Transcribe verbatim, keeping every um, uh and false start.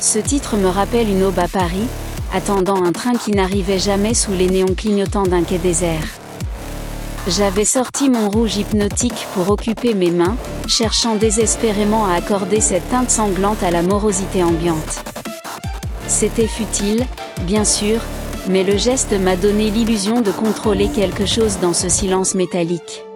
Ce titre me rappelle une aube à Paris, attendant un train qui n'arrivait jamais sous les néons clignotants d'un quai désert. J'avais sorti mon rouge hypnotique pour occuper mes mains, cherchant désespérément à accorder cette teinte sanglante à la morosité ambiante. C'était futile, bien sûr, mais le geste m'a donné l'illusion de contrôler quelque chose dans ce silence métallique.